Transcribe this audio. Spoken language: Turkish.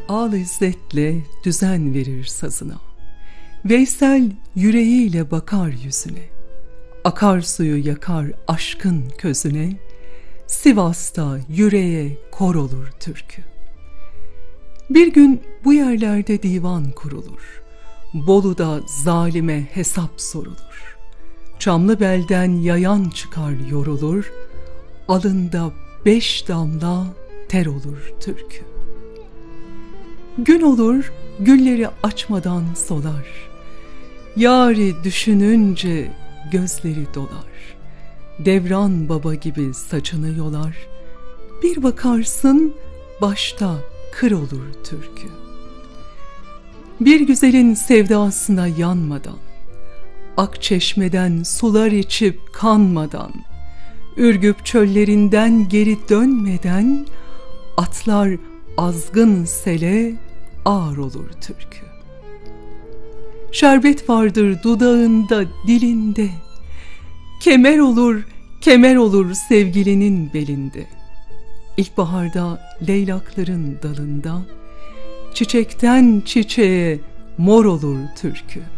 al izzetle düzen verir sazına. Veysel yüreğiyle bakar yüzüne. Akarsuyu yakar aşkın közüne. Sivas'ta yüreğe kor olur türkü. Bir gün bu yerlerde divan kurulur. Bolu'da zalime hesap sorulur. Çamlıbel'den yayan çıkar yorulur. Alında 5 damla ter olur türkü. Gün olur gülleri açmadan solar. Yâri düşününce gözleri dolar. Devran baba gibi saçını yolar. Bir bakarsın başta kır olur türkü. Bir güzelin sevdasına yanmadan, Akçeşme'den sular içip kanmadan, Ürgüp çöllerinden geri dönmeden, atlar azgın sele ağır olur türkü. Şerbet vardır dudağında, dilinde, kemer olur sevgilinin belinde. İlkbaharda leylakların dalında, çiçekten çiçeğe mor olur türkü.